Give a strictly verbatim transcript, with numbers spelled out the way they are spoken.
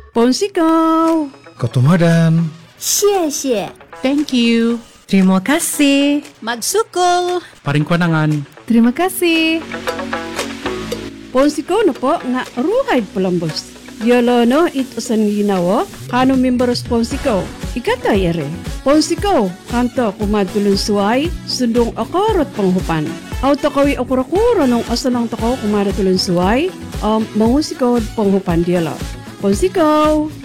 Ponsikaw. Katumadan. 谢谢 Thank you. Terima kasih. Magsukol Paring kwanangan. Terima kasih. Ponsikaw na po nga ruhay palambos. Yolo no itusan ginawa kano memberos ponsikaw. Ikata yare. Ponsikaw kanto kumadulun suway sundong akarot panghupan. Aw takawi akurakura nung asanang takaw kumadatulun suway um, mangusikaw panghupan diala. Ponsikaw.